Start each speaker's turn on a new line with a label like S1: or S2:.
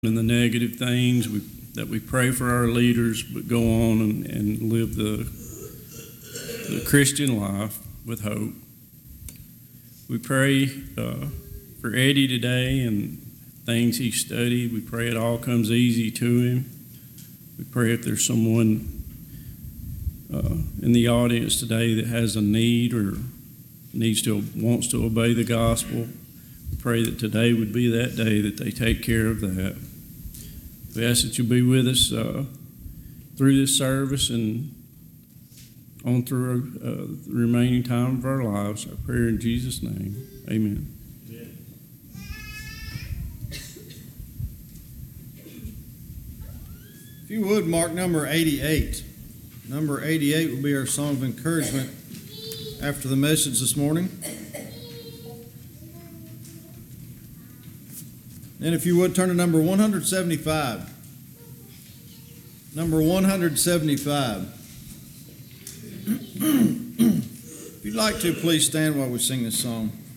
S1: and the negative things, that we pray for our leaders, but go on and live the Christian life with hope. We pray for Eddie today and things he studied. We pray it all comes easy to him. We pray if there's someone in the audience today that has a need or wants to obey the gospel, we pray that today would be that day that they take care of that. We ask that you'll be with us through this service and on through the remaining time of our lives. I pray in Jesus' name. Amen.
S2: If you would, mark number 88. Number 88 will be our song of encouragement after the message this morning. And if you would, turn to number 175. Number 175. If you'd like to, please stand while we sing this song.